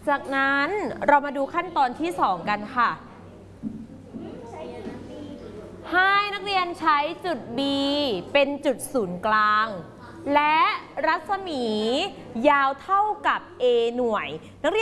จากนั้นเรามาดูขั้นตอนที่ 2 กันค่ะให้นักเรียนใช้จุด B เป็นจุดศูนย์กลางและรัศมียาวเท่ากับ A หน่วยนักเรียน